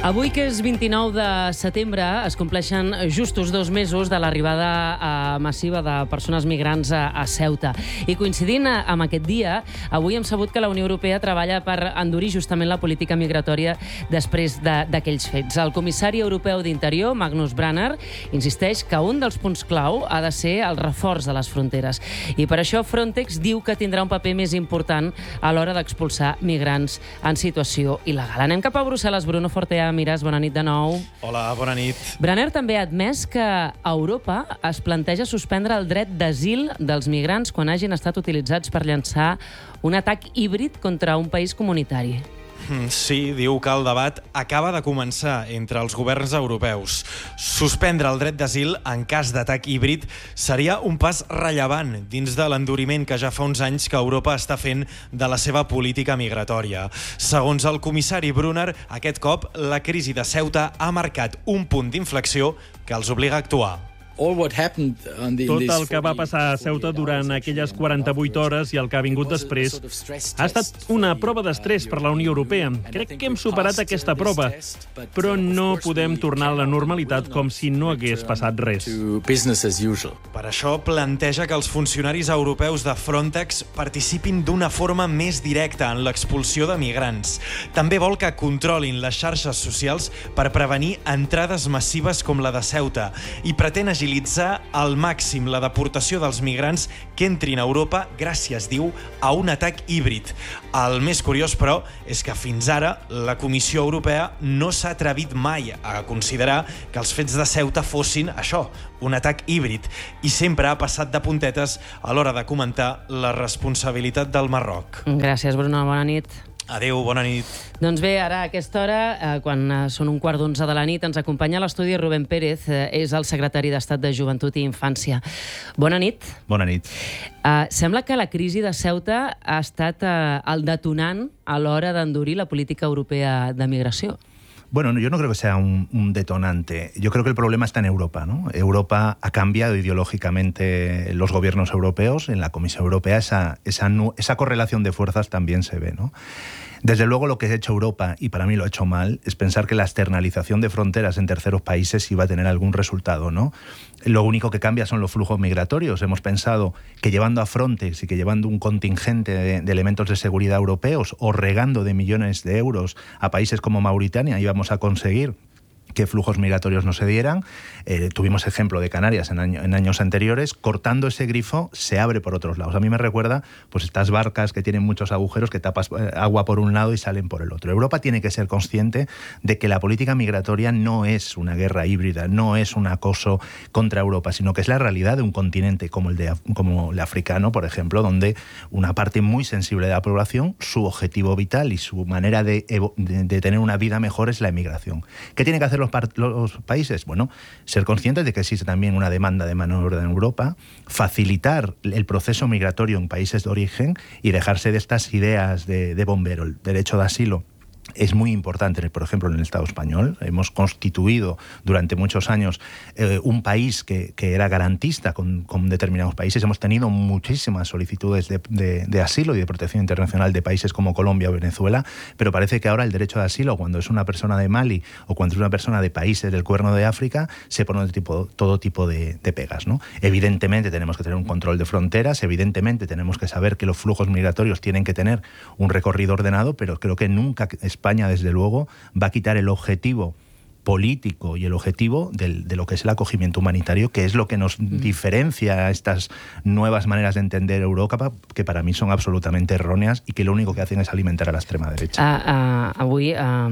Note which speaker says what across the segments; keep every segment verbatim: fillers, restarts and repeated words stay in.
Speaker 1: Avui, que és vint-i-nou de setembre, es compleixen justos dos mesos de l'arribada eh, massiva de persones migrants a, a Ceuta. I coincidint amb aquest dia, avui hem sabut que la Unió Europea treballa per endurir justament la política migratòria després d'aquells de, fets. El comissari europeu d'Interior, Magnus Brunner, insisteix que un dels punts clau ha de ser el reforç de les fronteres. I per això Frontex diu que tindrà un paper més important a l'hora d'expulsar migrants en situació il·legal. Anem cap a Brussel·les. Bruno Fortea, Mires, bona nit de nou.
Speaker 2: Hola, bona nit.
Speaker 1: Brunner també ha admès que a Europa es planteja suspendre el dret d'asil dels migrants quan hagin estat utilitzats per llançar un atac híbrid contra un país comunitari.
Speaker 2: Sí, diu que el debat acaba de començar entre els governs europeus. Suspendre el dret d'asil en cas d'atac híbrid seria un pas rellevant dins de l'enduriment que ja fa uns anys que Europa està fent de la seva política migratòria. Segons el comissari Brunner, aquest cop la crisi de Ceuta ha marcat un punt d'inflexió que els obliga a actuar.
Speaker 3: Tot el que va passar a Ceuta durant aquelles quaranta-vuit hores i el que ha vingut després ha estat una prova d'estrès per la Unió Europea. Crec que hem superat aquesta prova, però no podem tornar a la normalitat com si no hagués passat res.
Speaker 2: Per això planteja que els funcionaris europeus de Frontex participin d'una forma més directa en l'expulsió de migrants. També vol que controlin les xarxes socials per prevenir entrades massives com la de Ceuta i pretén agilitzar agilitzar al màxim la deportació dels migrants que entrin a Europa gràcies, diu, a un atac híbrid. El més curiós, però, és que fins ara la Comissió Europea no s'ha atrevit mai a considerar que els fets de Ceuta fossin això, un atac híbrid, i sempre ha passat de puntetes a l'hora de comentar la responsabilitat del Marroc.
Speaker 1: Gràcies, Bruno. Bona nit.
Speaker 2: Adéu, bona nit.
Speaker 1: Doncs bé, ara a aquesta hora, eh, quan eh, són un quart d'onze de la nit, ens acompanya a l'estudi Rubén Pérez, eh, és el secretari d'Estat de Joventut i Infància. Bona nit.
Speaker 4: Bona nit.
Speaker 1: Eh, sembla que la crisi de Ceuta ha estat eh, el detonant a l'hora d'endurir la política europea de migració.
Speaker 4: Bueno, yo no creo que sea un, un detonante. Yo creo que el problema está en Europa, ¿no? Europa ha cambiado ideológicamente los gobiernos europeos. En la Comisión Europea esa, esa, esa correlación de fuerzas también se ve, ¿no? Desde luego lo que ha hecho Europa, y para mí lo ha hecho mal, es pensar que la externalización de fronteras en terceros países iba a tener algún resultado, ¿no? Lo único que cambia son los flujos migratorios. Hemos pensado que llevando a Frontex y que llevando un contingente de, de elementos de seguridad europeos o regando de millones de euros a países como Mauritania íbamos a conseguir que flujos migratorios no se dieran. Eh, tuvimos ejemplo de Canarias en, año, en años anteriores. Cortando ese grifo se abre por otros lados. A mí me recuerda pues estas barcas que tienen muchos agujeros, que tapas eh, agua por un lado y salen por el otro. Europa tiene que ser consciente de que la política migratoria no es una guerra híbrida, no es un acoso contra Europa, sino que es la realidad de un continente como el, de, como el africano, por ejemplo, donde una parte muy sensible de la población, su objetivo vital y su manera de, de, de tener una vida mejor es la emigración. ¿Qué tiene que hacer los, los países? Bueno, ser conscientes de que existe también una demanda de mano de obra en Europa, facilitar el proceso migratorio en países de origen y dejarse de estas ideas de, de bombero. El derecho de asilo es muy importante, por ejemplo, en el Estado español. Hemos constituido durante muchos años eh, un país que, que era garantista con, con determinados países. Hemos tenido muchísimas solicitudes de, de, de asilo y de protección internacional de países como Colombia o Venezuela, pero parece que ahora el derecho de asilo, cuando es una persona de Mali o cuando es una persona de países del Cuerno de África, se pone tipo, todo tipo de, de pegas, ¿no? Evidentemente tenemos que tener un control de fronteras, evidentemente tenemos que saber que los flujos migratorios tienen que tener un recorrido ordenado, pero creo que nunca España, desde luego, va a quitar el objetivo político y el objetivo del, de lo que es el acogimiento humanitario, que es lo que nos mm. diferencia a estas nuevas maneras de entender Europa, que para mí son absolutamente erróneas y que lo único que hacen es alimentar a la extrema derecha.
Speaker 1: Uh, uh, avui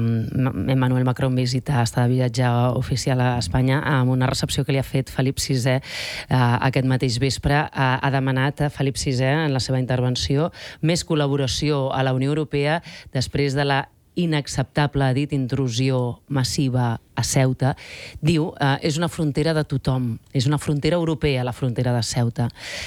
Speaker 1: uh, Emmanuel Macron visita, està de viatge oficial a Espanya, amb una recepció que li ha fet Felip sisè uh, aquest mateix vespre. Uh, ha demanat a Felip sisè, en la seva intervenció, més col·laboració a la Unió Europea després de la inacceptable, ha dit, intrusió massiva a Ceuta. Diu, eh, és una frontera de tothom, és una frontera europea, la frontera de Ceuta.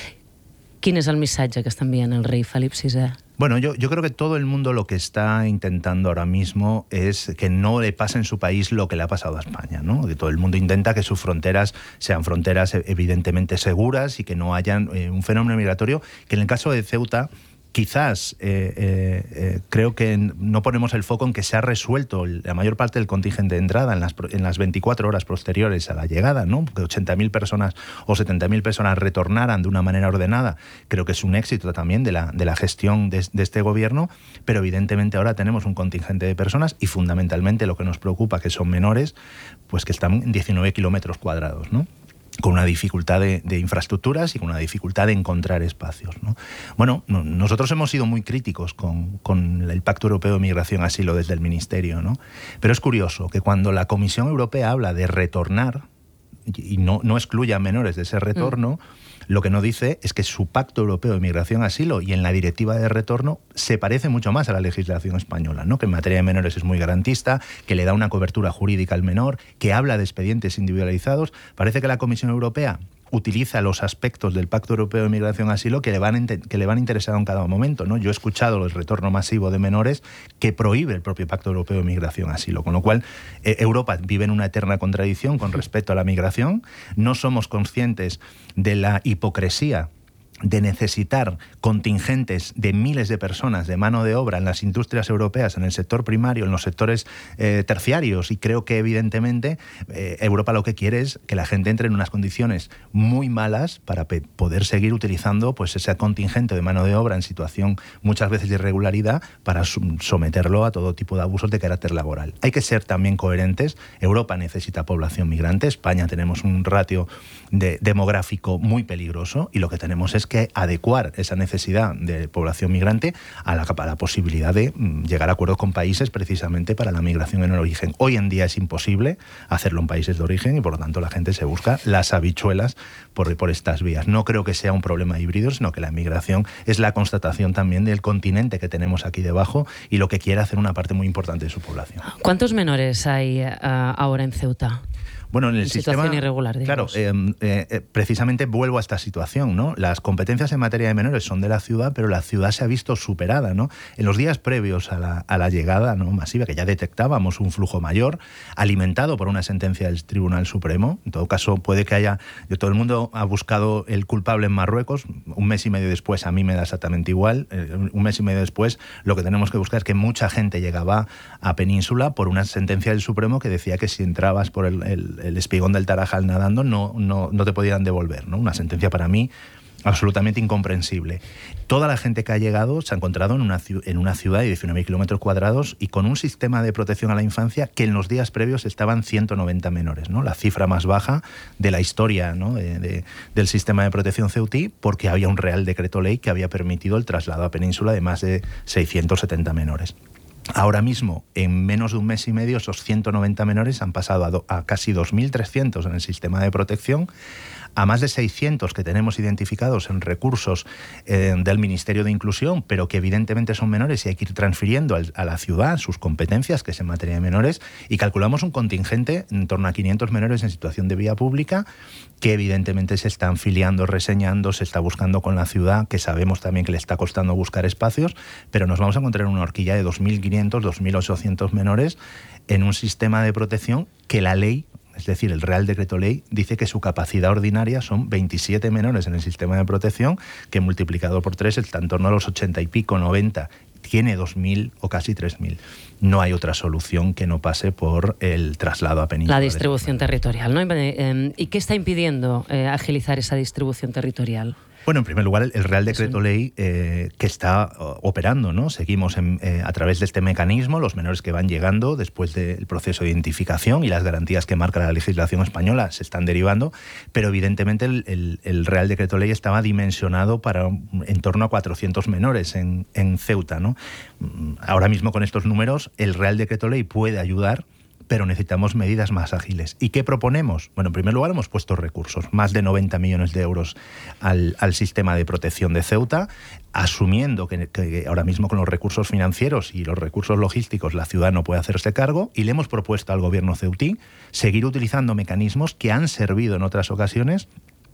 Speaker 1: ¿Quin és el missatge que està enviant el rei Felip sisè?
Speaker 4: Bueno, yo, yo creo que todo el mundo lo que está intentando ahora mismo es que no le pase en su país lo que le ha pasado a España, ¿no? Que todo el mundo intenta que sus fronteras sean fronteras evidentemente seguras y que no haya eh, un fenómeno migratorio que en el caso de Ceuta quizás eh, eh, eh, creo que no ponemos el foco en que se ha resuelto la mayor parte del contingente de entrada en las, en las veinticuatro horas posteriores a la llegada, ¿no? Que ochenta mil personas o setenta mil personas retornaran de una manera ordenada, creo que es un éxito también de la, de la gestión de, de este gobierno, pero evidentemente ahora tenemos un contingente de personas y fundamentalmente lo que nos preocupa, que son menores, pues que están en diecinueve kilómetros cuadrados, ¿no? Con una dificultad de, de infraestructuras y con una dificultad de encontrar espacios, ¿no? Bueno, no, nosotros hemos sido muy críticos con, con el Pacto Europeo de Migración Asilo desde el Ministerio, ¿no? Pero es curioso que cuando la Comisión Europea habla de retornar, y no, no excluye a menores de ese retorno, mm. lo que no dice es que su Pacto Europeo de Migración Asilo y en la Directiva de Retorno se parece mucho más a la legislación española, ¿no? Que en materia de menores es muy garantista, que le da una cobertura jurídica al menor, que habla de expedientes individualizados. Parece que la Comisión Europea utiliza los aspectos del Pacto Europeo de Migración Asilo que le van que le van a interesar en cada momento, ¿no? Yo he escuchado el retorno masivo de menores que prohíbe el propio Pacto Europeo de Migración Asilo, con lo cual eh, Europa vive en una eterna contradicción con respecto a la migración. No somos conscientes de la hipocresía de necesitar contingentes de miles de personas de mano de obra en las industrias europeas, en el sector primario, en los sectores eh, terciarios, y creo que evidentemente eh, Europa lo que quiere es que la gente entre en unas condiciones muy malas para poder seguir utilizando pues ese contingente de mano de obra en situación muchas veces de irregularidad para someterlo a todo tipo de abusos de carácter laboral. Hay que ser también coherentes. Europa necesita población migrante. España tenemos un ratio de, demográfico muy peligroso y lo que tenemos es que adecuar esa necesidad de población migrante a la, a la posibilidad de llegar a acuerdos con países precisamente para la migración en el origen. Hoy en día es imposible hacerlo en países de origen y por lo tanto la gente se busca las habichuelas por, por estas vías. No creo que sea un problema híbrido, sino que la migración es la constatación también del continente que tenemos aquí debajo y lo que quiere hacer una parte muy importante de su población.
Speaker 1: ¿Cuántos menores hay uh, ahora en Ceuta?
Speaker 4: Bueno, en el
Speaker 1: en
Speaker 4: sistema
Speaker 1: situación irregular, digamos.
Speaker 4: Claro, eh, eh, precisamente vuelvo a esta situación, ¿no? Las competencias en materia de menores son de la ciudad, pero la ciudad se ha visto superada, ¿no? En los días previos a la, a la llegada, ¿no?, masiva, que ya detectábamos un flujo mayor, alimentado por una sentencia del Tribunal Supremo. En todo caso, puede que haya... Todo el mundo ha buscado el culpable en Marruecos. Un mes y medio después, a mí me da exactamente igual. Eh, un mes y medio después, lo que tenemos que buscar es que mucha gente llegaba a Península por una sentencia del Supremo que decía que si entrabas por el, el el espigón del Tarajal nadando no, no, no te podían devolver, ¿no? Una sentencia para mí absolutamente incomprensible. Toda la gente que ha llegado se ha encontrado en una, en una ciudad de diecinueve kilómetros cuadrados y con un sistema de protección a la infancia que en los días previos estaban ciento noventa menores, ¿no? La cifra más baja de la historia, ¿no?, de, de, del sistema de protección ceutí, porque había un Real Decreto Ley que había permitido el traslado a Península de más de seiscientos setenta menores. Ahora mismo, en menos de un mes y medio, esos ciento noventa menores han pasado a, do, a casi dos mil trescientos en el sistema de protección, a más de seiscientos que tenemos identificados en recursos eh, del Ministerio de Inclusión, pero que evidentemente son menores y hay que ir transfiriendo al, a la ciudad sus competencias, que es en materia de menores, y calculamos un contingente en torno a quinientos menores en situación de vía pública, que evidentemente se están filiando, reseñando, se está buscando con la ciudad, que sabemos también que le está costando buscar espacios, pero nos vamos a encontrar en una horquilla de dos mil quinientos, dos mil ochocientos menores en un sistema de protección que la ley, es decir, el Real Decreto Ley, dice que su capacidad ordinaria son veintisiete menores en el sistema de protección, que multiplicado por tres está en torno a los ochenta y pico, noventa. Tiene dos mil o casi tres mil. No hay otra solución que no pase por el traslado a Península.
Speaker 1: La distribución territorial, ¿no? ¿Y qué está impidiendo eh, agilizar esa distribución territorial?
Speaker 4: Bueno, en primer lugar, el Real Decreto Ley eh, que está operando, ¿no? Seguimos en, eh, a través de este mecanismo, los menores que van llegando después del proceso de identificación y las garantías que marca la legislación española se están derivando, pero evidentemente el, el, el Real Decreto Ley estaba dimensionado para en torno a cuatrocientos menores en, en Ceuta, ¿no? Ahora mismo con estos números el Real Decreto Ley puede ayudar, pero necesitamos medidas más ágiles. ¿Y qué proponemos? Bueno, en primer lugar hemos puesto recursos, más de noventa millones de euros al, al sistema de protección de Ceuta, asumiendo que, que ahora mismo con los recursos financieros y los recursos logísticos la ciudad no puede hacerse cargo, y le hemos propuesto al gobierno ceutí seguir utilizando mecanismos que han servido en otras ocasiones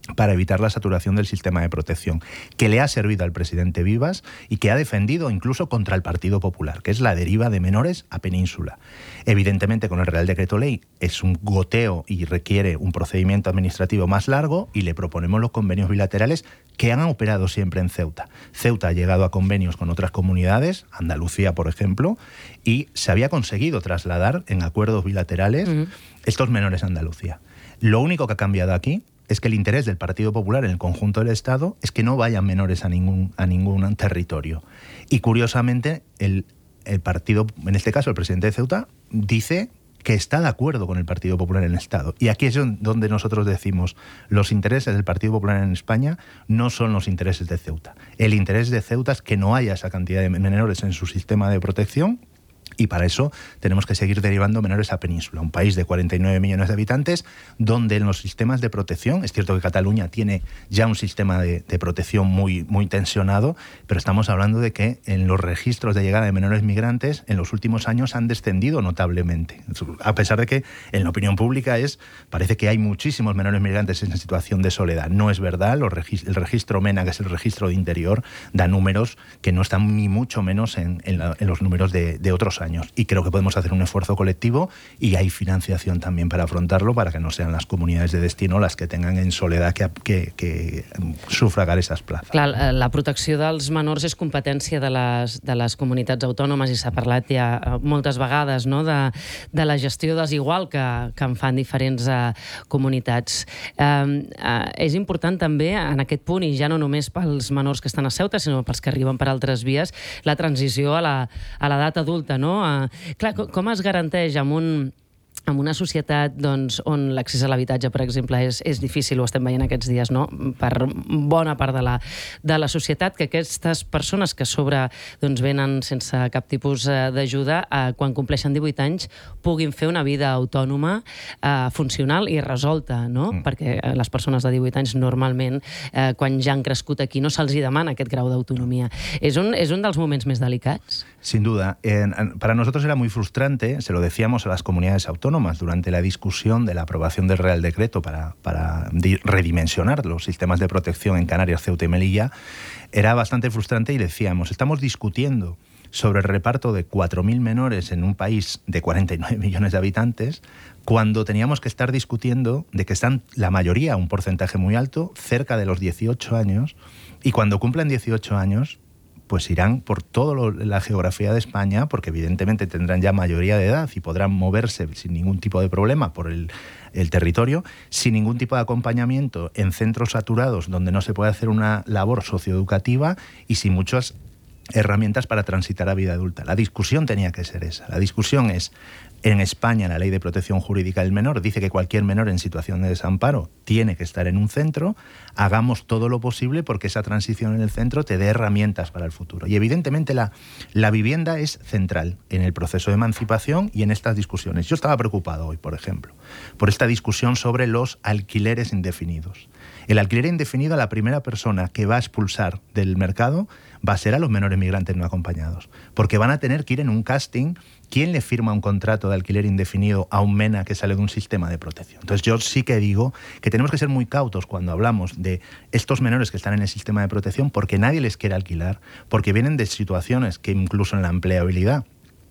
Speaker 4: para evitar la saturación del sistema de protección, que le ha servido al presidente Vivas y que ha defendido incluso contra el Partido Popular, que es la deriva de menores a Península. Evidentemente, con el Real Decreto Ley es un goteo y requiere un procedimiento administrativo más largo, y le proponemos los convenios bilaterales que han operado siempre en Ceuta. Ceuta ha llegado a convenios con otras comunidades, Andalucía, por ejemplo, y se había conseguido trasladar en acuerdos bilaterales uh-huh. estos menores a Andalucía. Lo único que ha cambiado aquí es que el interés del Partido Popular en el conjunto del Estado es que no vayan menores a ningún, a ningún territorio. Y curiosamente, el, el partido, en este caso el presidente de Ceuta, dice que está de acuerdo con el Partido Popular en el Estado. Y aquí es donde nosotros decimos, los intereses del Partido Popular en España no son los intereses de Ceuta. El interés de Ceuta es que no haya esa cantidad de menores en su sistema de protección, y para eso tenemos que seguir derivando menores a Península, un país de cuarenta y nueve millones de habitantes, donde en los sistemas de protección, es cierto que Cataluña tiene ya un sistema de, de protección muy, muy tensionado, pero estamos hablando de que en los registros de llegada de menores migrantes en los últimos años han descendido notablemente, a pesar de que en la opinión pública es, parece que hay muchísimos menores migrantes en situación de soledad. No es verdad, los regist- el registro MENA, que es el registro de interior, da números que no están ni mucho menos en, en, la, en los números de, de otros años. Y creo que podemos hacer un esfuerzo colectivo, y hay financiación también para afrontarlo, para que no sean las comunidades de destino las que tengan en soledad que, que, que sufragar esas plazas.
Speaker 1: Clar, la protecció dels menors és competència de les, de les comunitats autònomes, i s'ha parlat ja moltes vegades, no?, de, de la gestió desigual que, que en fan diferents uh, comunitats. Uh, uh, és important també en aquest punt, i ja no només pels menors que estan a Ceuta, sinó pels que arriben per altres vies, la transició a la, a l'edat adulta, no? Uh, clar, com es garanteix amb un en una societat doncs, on l'accés a l'habitatge, per exemple, és, és difícil, ho estem veient aquests dies, no?, per bona part de la, de la societat, que aquestes persones que a sobre doncs, venen sense cap tipus d'ajuda, eh, quan compleixen divuit anys, puguin fer una vida autònoma, eh, funcional i resolta, no? Mm. Perquè les persones de divuit anys normalment, eh, quan ja han crescut aquí, no se'ls demana aquest grau d'autonomia. És un, és un dels moments més delicats?
Speaker 4: Sin duda. Eh, para nosotros era muy frustrante, se lo decíamos a las comunidades autónomas durante la discusión de la aprobación del Real Decreto para, para redimensionar los sistemas de protección en Canarias, Ceuta y Melilla. Era bastante frustrante y decíamos, estamos discutiendo sobre el reparto de cuatro mil menores en un país de cuarenta y nueve millones de habitantes, cuando teníamos que estar discutiendo de que están la mayoría, un porcentaje muy alto, cerca de los dieciocho años, y cuando cumplan dieciocho años, pues irán por toda la geografía de España, porque evidentemente tendrán ya mayoría de edad y podrán moverse sin ningún tipo de problema por el, el territorio, sin ningún tipo de acompañamiento, en centros saturados donde no se puede hacer una labor socioeducativa y sin muchas herramientas para transitar a vida adulta. La discusión tenía que ser esa. La discusión es, en España, la Ley de Protección Jurídica del Menor dice que cualquier menor en situación de desamparo tiene que estar en un centro. Hagamos todo lo posible porque esa transición en el centro te dé herramientas para el futuro. Y evidentemente la, la vivienda es central en el proceso de emancipación y en estas discusiones. Yo estaba preocupado hoy, por ejemplo, por esta discusión sobre los alquileres indefinidos. El alquiler indefinido, a la primera persona que va a expulsar del mercado va a ser a los menores migrantes no acompañados, porque van a tener que ir en un casting. ¿Quién le firma un contrato de alquiler indefinido a un MENA que sale de un sistema de protección? Entonces yo sí que digo que tenemos que ser muy cautos cuando hablamos de estos menores que están en el sistema de protección, porque nadie les quiere alquilar, porque vienen de situaciones que incluso en la empleabilidad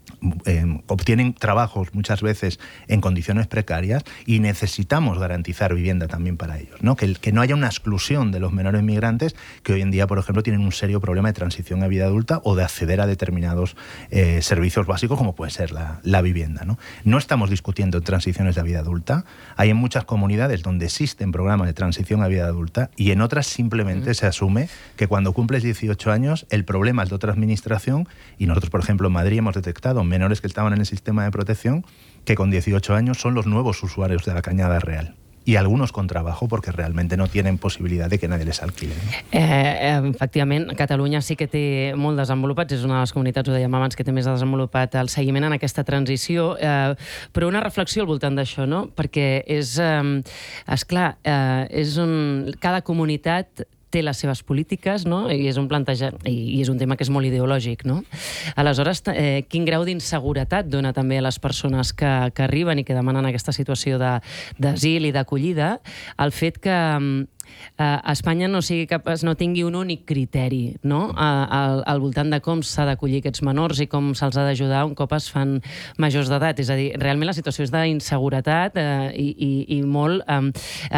Speaker 4: Eh, obtienen trabajos muchas veces en condiciones precarias, y necesitamos garantizar vivienda también para ellos, ¿no? Que, que no haya una exclusión de los menores migrantes que hoy en día, por ejemplo, tienen un serio problema de transición a vida adulta o de acceder a determinados eh, servicios básicos como puede ser la, la vivienda, ¿no? No estamos discutiendo transiciones a vida adulta. Hay en muchas comunidades donde existen programas de transición a vida adulta y en otras simplemente mm. se asume que cuando cumples dieciocho años el problema es de otra administración, y nosotros, por ejemplo, en Madrid hemos detectado menores que estaban en el sistema de protección que con dieciocho años son los nuevos usuarios de la Cañada Real. I alguns con trabajo porque realment no tenen possibilitat de que nadie les alquile.
Speaker 1: Eh, eh, efectivament, Catalunya sí que té molt desenvolupats, és una de les comunitats, ho dèiem abans, que té més desenvolupat el seguiment en aquesta transició, eh, però una reflexió al voltant d'això, no? Perquè és, eh, esclar, eh, és un, cada comunitat té les seves polítiques, no? I és un planteja... i és un tema que és molt ideològic, no? Aleshores, eh, quin grau d'inseguretat dona també a les persones que, que arriben i que demanen aquesta situació de, d'asil i d'acollida el fet que a Espanya no sigui capaç, no tingui un únic criteri, no? Al, al voltant de com s'ha d'acollir aquests menors i com se'ls ha d'ajudar un cop es fan majors d'edat. És a dir, realment la situació és d'inseguretat eh, i, i, i molt, eh,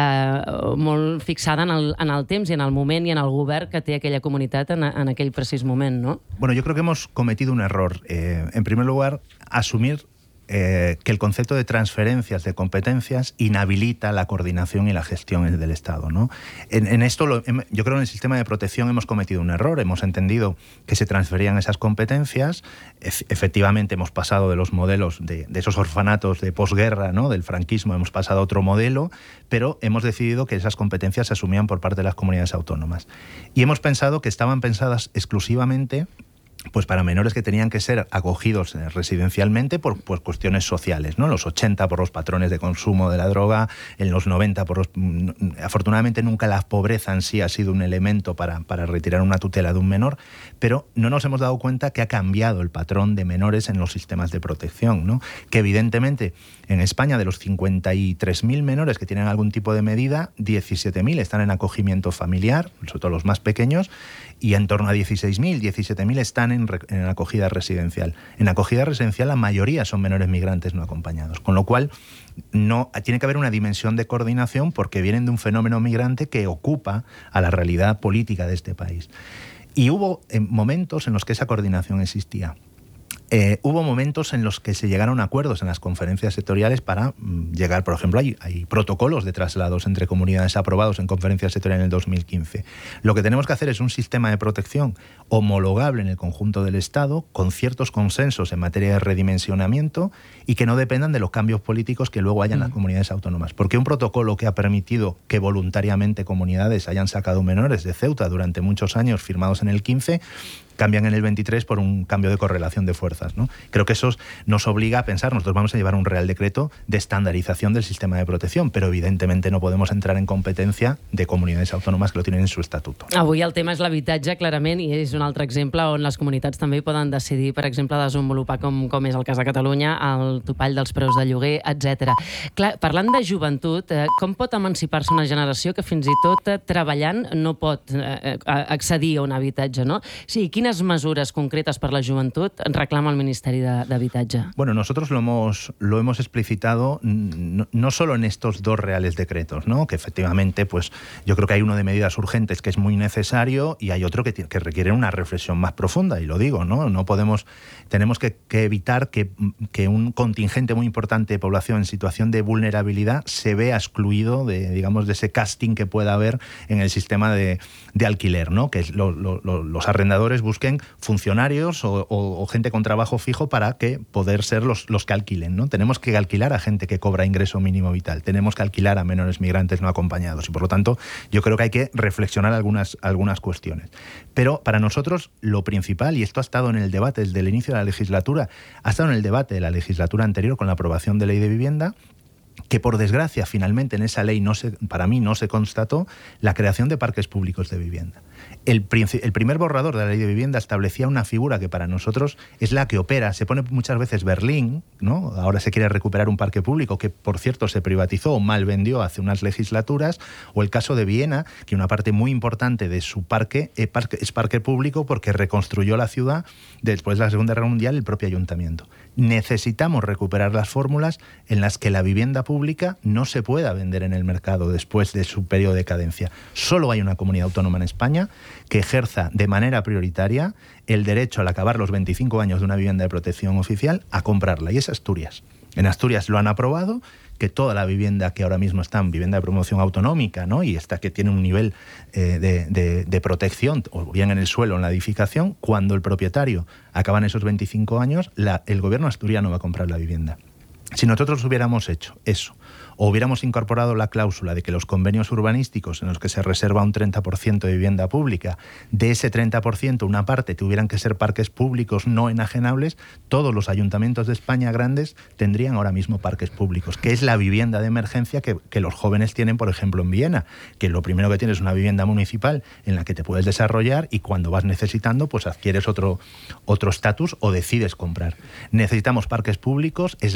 Speaker 1: eh, molt fixada en el, en el temps i en el moment i en el govern que té aquella comunitat en, en aquell precís moment, ¿no?
Speaker 4: Bueno, yo creo que hemos cometido un error. Eh, en primer lugar, asumir Eh, que el concepto de transferencias de competencias inhabilita la coordinación y la gestión del Estado, ¿no? En, en esto, lo, en, yo creo que en el sistema de protección hemos cometido un error. Hemos entendido que se transferían esas competencias. E- efectivamente, hemos pasado de los modelos de, de esos orfanatos de posguerra, ¿no? Del franquismo, hemos pasado a otro modelo, pero hemos decidido que esas competencias se asumían por parte de las comunidades autónomas. Y hemos pensado que estaban pensadas exclusivamente pues para menores que tenían que ser acogidos residencialmente por pues, cuestiones sociales, ¿no? Los ochenta por los patrones de consumo de la droga, en los noventa por los... Afortunadamente nunca la pobreza en sí ha sido un elemento para, para retirar una tutela de un menor, pero no nos hemos dado cuenta que ha cambiado el patrón de menores en los sistemas de protección, ¿no? Que evidentemente en España de los cincuenta y tres mil menores que tienen algún tipo de medida, diecisiete mil están en acogimiento familiar, sobre todo los más pequeños, y en torno a dieciséis mil, diecisiete mil están en, en acogida residencial. En acogida residencial la mayoría son menores migrantes no acompañados, con lo cual no, tiene que haber una dimensión de coordinación porque vienen de un fenómeno migrante que ocupa a la realidad política de este país. Y hubo eh, momentos en los que esa coordinación existía. Eh, hubo momentos en los que se llegaron a acuerdos en las conferencias sectoriales para mm, llegar, por ejemplo, hay, hay protocolos de traslados entre comunidades aprobados en conferencias sectoriales en el dos mil quince. Lo que tenemos que hacer es un sistema de protección homologable en el conjunto del Estado, con ciertos consensos en materia de redimensionamiento y que no dependan de los cambios políticos que luego hayan en las comunidades autónomas. Porque un protocolo que ha permitido que voluntariamente comunidades hayan sacado menores de Ceuta durante muchos años firmados en el quince, cambian en el veintitrés por un cambio de correlación de fuerzas, ¿no? Creo que eso nos obliga a pensar, nosotros vamos a llevar un Real Decreto de estandarización del sistema de protección, pero evidentemente no podemos entrar en competencia de comunidades autónomas que lo tienen en su estatuto.
Speaker 1: Avui el tema és l'habitatge, clarament, i és un altre exemple on les comunitats també poden decidir, per exemple, desenvolupar, com, com és el cas de Catalunya, el topall dels preus de lloguer, etcètera. Clar, parlant de joventut, eh, com pot emancipar-se una generació que fins i tot eh, treballant no pot eh, accedir a un habitatge, no? Sí, quines mesures concretes per la joventut reclama el Ministeri d'Habitatge?
Speaker 4: Bueno, nosotros lo hemos, lo hemos explicitado no, no solo en estos dos reales decretos, ¿no? Que efectivamente, pues yo creo que hay uno de medidas urgentes que es muy necesario y hay otro que, que requiere una reflexión más profunda, y lo digo, ¿no? No podemos, tenemos que, que evitar que, que un contingente muy importante de población en situación de vulnerabilidad se vea excluido de, digamos, de ese casting que pueda haber en el sistema de, de alquiler, ¿no? Que lo, lo, lo, los arrendadores busquen funcionarios o, o, o gente con trabajo fijo para que poder ser los, los que alquilen, ¿no? Tenemos que alquilar a gente que cobra ingreso mínimo vital, tenemos que alquilar a menores migrantes no acompañados y por lo tanto yo creo que hay que reflexionar algunas, algunas cuestiones. Pero para nosotros lo principal, y esto ha estado en el debate desde el inicio de la legislatura, ha estado en el debate de la legislatura anterior con la aprobación de ley de vivienda, que por desgracia finalmente en esa ley no se, para mí no se constató la creación de parques públicos de vivienda. El, el primer borrador de la ley de vivienda establecía una figura que para nosotros es la que opera. Se pone muchas veces Berlín, ¿no? Ahora se quiere recuperar un parque público que, por cierto, se privatizó o mal vendió hace unas legislaturas, o el caso de Viena, que una parte muy importante de su parque es parque, es parque público porque reconstruyó la ciudad después de la Segunda Guerra Mundial el propio ayuntamiento. Necesitamos recuperar las fórmulas en las que la vivienda pública no se pueda vender en el mercado después de su periodo de cadencia. Solo hay una comunidad autónoma en España que ejerza de manera prioritaria el derecho al acabar los veinticinco años de una vivienda de protección oficial a comprarla, y es Asturias. En Asturias lo han aprobado, que toda la vivienda que ahora mismo está en vivienda de promoción autonómica, ¿no? Y esta que tiene un nivel eh, de, de, de protección, o bien en el suelo o en la edificación, cuando el propietario acaban esos veinticinco años, la, el gobierno asturiano va a comprar la vivienda. Si nosotros hubiéramos hecho eso, o hubiéramos incorporado la cláusula de que los convenios urbanísticos en los que se reserva un treinta por ciento de vivienda pública, de ese treinta por ciento una parte tuvieran que ser parques públicos no enajenables, todos los ayuntamientos de España grandes tendrían ahora mismo parques públicos, que es la vivienda de emergencia que, que los jóvenes tienen, por ejemplo, en Viena, que lo primero que tienes es una vivienda municipal en la que te puedes desarrollar y cuando vas necesitando, pues adquieres otro otro estatus o decides comprar. Necesitamos parques públicos, es la única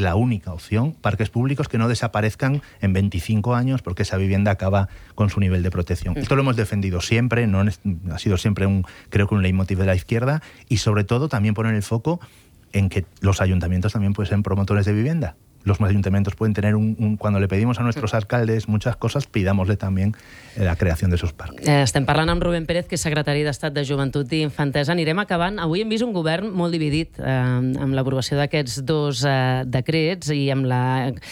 Speaker 4: precaución, parques públicos que no desaparezcan en veinticinco años porque esa vivienda acaba con su nivel de protección. Esto lo hemos defendido siempre, no ha sido siempre un, creo que un leitmotiv de la izquierda, y sobre todo también poner el foco en que los ayuntamientos también pueden ser promotores de vivienda. Los ayuntamientos pueden tener un, un... Cuando le pedimos a nuestros alcaldes muchas cosas, pidámosle también la creació de esos parcs.
Speaker 1: Eh, estem parlant amb Rubén Pérez, que és secretari d'Estat de Joventut i Infantesa. Anirem acabant. Avui hem vist un govern molt dividit eh, amb l'aprovació d'aquests dos eh, decrets i amb la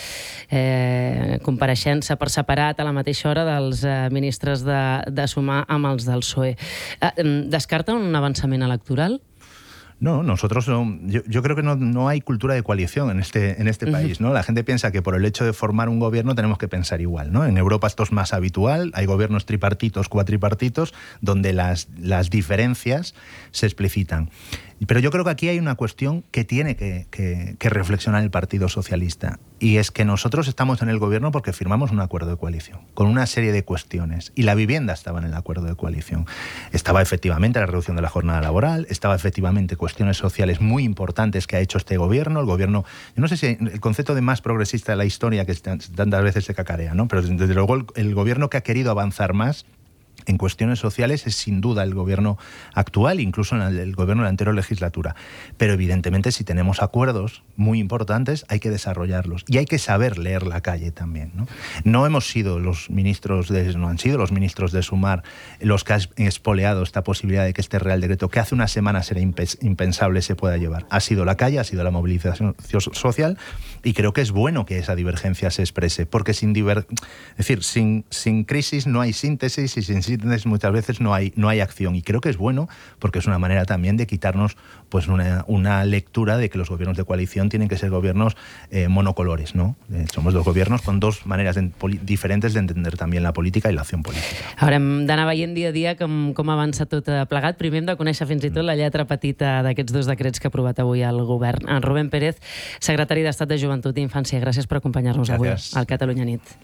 Speaker 1: eh, compareixença per separat a la mateixa hora dels eh, ministres de, de Sumar amb els del P S O E. Eh, descarta un avançament electoral?
Speaker 4: No, nosotros no, yo, yo creo que no, no hay cultura de coalición en este, en este uh-huh. país, ¿no? La gente piensa que por el hecho de formar un gobierno tenemos que pensar igual, ¿no? En Europa esto es más habitual, hay gobiernos tripartitos, cuatripartitos, donde las, las diferencias se explicitan. Pero yo creo que aquí hay una cuestión que tiene que, que, que reflexionar el Partido Socialista, y es que nosotros estamos en el gobierno porque firmamos un acuerdo de coalición, con una serie de cuestiones, y la vivienda estaba en el acuerdo de coalición. Estaba efectivamente la reducción de la jornada laboral, estaba efectivamente cuestiones sociales muy importantes que ha hecho este gobierno. El gobierno, yo no sé si el concepto de más progresista de la historia que tantas veces se cacarea, ¿no? Pero desde luego el, el gobierno que ha querido avanzar más en cuestiones sociales es sin duda el gobierno actual, incluso en el, el gobierno de la anterior legislatura. Pero evidentemente si tenemos acuerdos muy importantes hay que desarrollarlos y hay que saber leer la calle también, ¿no? No hemos sido los ministros de, no han sido los ministros de Sumar los que han espoleado esta posibilidad de que este Real Decreto, que hace unas semanas era impensable, se pueda llevar. Ha sido la calle, ha sido la movilización social, y creo que es bueno que esa divergencia se exprese, porque sin diver... es decir, sin, sin crisis no hay síntesis, y sin síntesis muchas veces no hay, no hay acción, y creo que es bueno porque es una manera también de quitarnos pues una, una lectura de que los gobiernos de coalición tienen que ser gobiernos eh, monocolores, ¿no? Eh, somos dos gobiernos con dos maneras de, diferentes de entender también la política y la acción política.
Speaker 1: Haurem d'anar veient dia a dia com, com avança tot plegat. Primer hem de conèixer fins i tot la lletra petita d'aquests dos decrets que ha aprovat avui el govern. En Rubén Pérez, secretari d'Estat de Joventut i Infància, gràcies per acompanyar-nos avui al Catalunya Nit.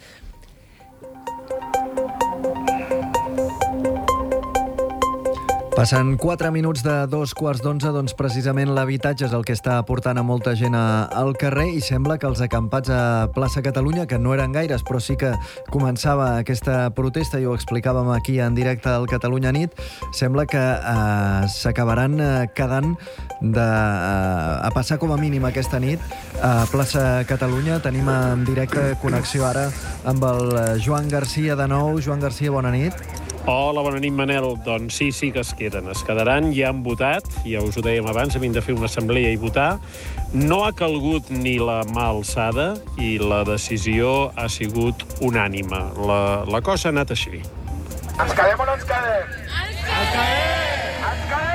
Speaker 5: Passen quatre minuts de dos quarts d'onze, doncs precisament l'habitatge és el que està portant a molta gent al carrer, i sembla que els acampats a Plaça Catalunya, que no eren gaires, però sí que començava aquesta protesta, i ho explicàvem aquí en directe al Catalunya Nit, sembla que eh, s'acabaran quedant de, eh, a passar com a mínim aquesta nit a Plaça Catalunya. Tenim en directe connexió ara amb el Joan Garcia de nou. Joan Garcia, bona nit.
Speaker 3: Hola, bona nit, Manel. Doncs sí, sí que es queden. Es quedaran, ja han votat, ja us ho dèiem abans, havien de fer una assemblea i votar. No ha calgut ni la mà alçada i la decisió ha sigut unànime. La, la cosa ha anat així.
Speaker 6: Ens quedem o no ens quedem? Ens quedem! Ens quedem!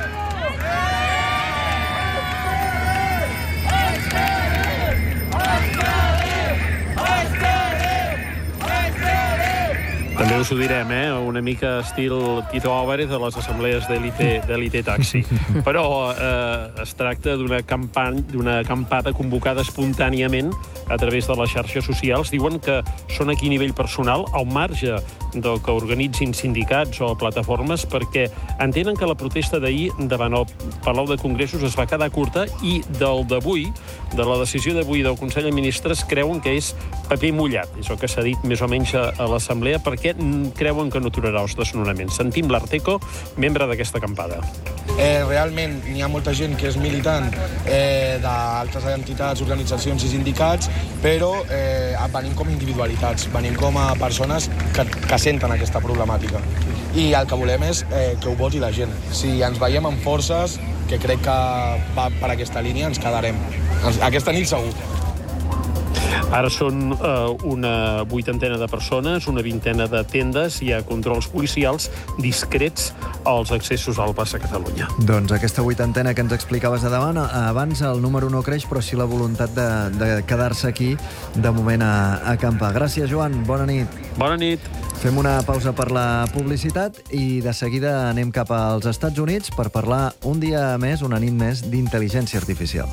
Speaker 3: També us ho direm, eh? Una mica estil Tito Álvarez de les assemblees d'Elite Taxi. Però eh, es tracta d'una campanya, d'una acampada convocada espontàniament a través de les xarxes socials. Diuen que són aquí a nivell personal, al marge del que organitzin sindicats o plataformes, perquè entenen que la protesta d'ahir davant el Palau de Congressos es va quedar curta, i del d'avui, de la decisió d'avui del Consell de Ministres, creuen que és paper mullat. És el que s'ha dit més o menys a l'Assemblea, perquè creuen que no aturarà els desnonaments. Sentim l'Arteco, membre d'aquesta acampada.
Speaker 7: Eh, realment hi ha molta gent que és militant eh, d'altres entitats, organitzacions i sindicats, però eh, venim com individualitats, venim com a persones que, que senten aquesta problemàtica. I el que volem és eh, que ho voti la gent. Si ens veiem amb forces, que crec que va per aquesta línia, ens quedarem. Aquesta nit segur.
Speaker 3: Ara són eh, una vuitantena de persones, una vintena de tendes, hi ha controls policials discrets als accessos al Plaça Catalunya.
Speaker 5: Doncs aquesta vuitantena que ens explicaves de davant, abans el número no creix, però sí la voluntat de, de quedar-se aquí de moment a, a acampar. Gràcies, Joan. Bona nit.
Speaker 3: Bona nit.
Speaker 5: Fem una pausa per la publicitat i de seguida anem cap als Estats Units per parlar un dia més, una nit més, d'intel·ligència artificial.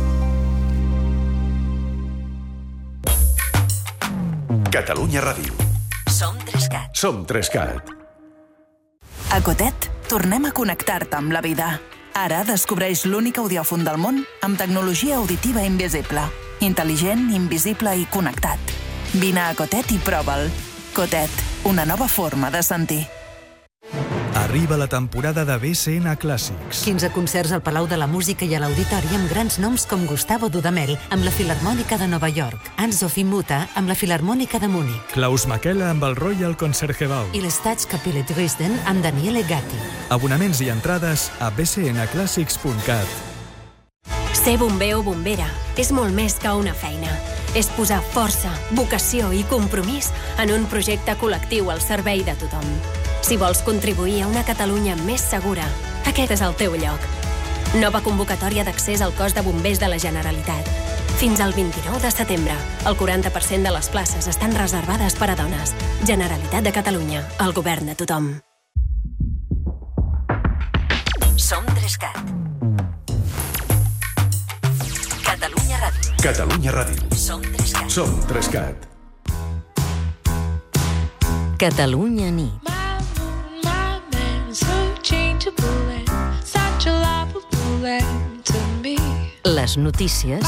Speaker 8: Catalunya Ràdio.
Speaker 9: Som Trescat.
Speaker 8: Som Trescat.
Speaker 9: A Cotet, tornem a connectar-te amb la vida. Ara descobreix l'únic audiòfon del món amb tecnologia auditiva invisible. Intel·ligent, invisible i connectat. Vine a Cotet i prova'l. Cotet, una nova forma de sentir.
Speaker 10: Arriba la temporada de B C N Clàssics.
Speaker 11: quinze concerts al Palau de la Música i a l'Auditori amb grans noms com Gustavo Dudamel amb la Filharmònica de Nova York, Anne-Sophie Mutter amb la Filharmònica de Múnich,
Speaker 10: Klaus Makela amb el Royal Concertgebouw
Speaker 11: i l'Staatskapelle Dresden amb Daniele Gatti.
Speaker 10: Abonaments i entrades a b c n clàssics punt cat.
Speaker 12: Ser bomber o bombera és molt més que una feina. És posar força, vocació i compromís en un projecte col·lectiu al servei de tothom. Si vols contribuir a una Catalunya més segura, aquest és el teu lloc. Nova convocatòria d'accés al cos de bombers de la Generalitat. Fins al vint-i-nou de setembre, el quaranta per cent de les places estan reservades per a dones. Generalitat de Catalunya, el govern de tothom.
Speaker 9: Som Trescat. Catalunya Ràdio.
Speaker 8: Catalunya Ràdio.
Speaker 9: Som Trescat.
Speaker 8: Som Trescat.
Speaker 1: Catalunya nit. Les notícies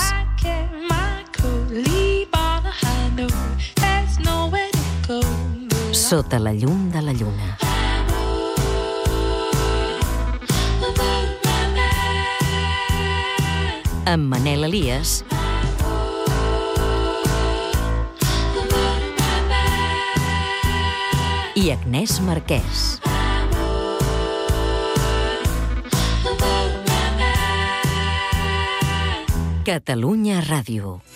Speaker 1: sota la llum de la lluna. Amb Manel Elias i Agnès Marquès. Catalunya Ràdio.